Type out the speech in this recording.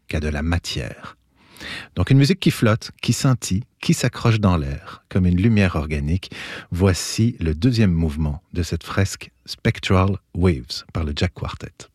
qu'à de la matière. Donc une musique qui flotte, qui scintille, qui s'accroche dans l'air, comme une lumière organique. Voici le deuxième mouvement de cette fresque Spectral Waves par le Jack Quartet.